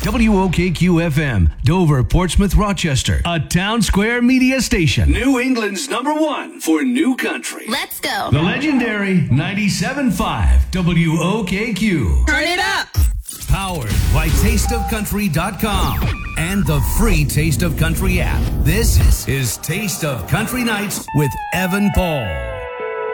WOKQ-FM, Dover, Portsmouth, Rochester. A Town Square media station. New England's #1 for new country. Let's go. The legendary 97.5 WOKQ. Turn it up. Powered by TasteOfCountry.com and the free Taste of Country app. This is Taste of Country Nights with Evan Paul.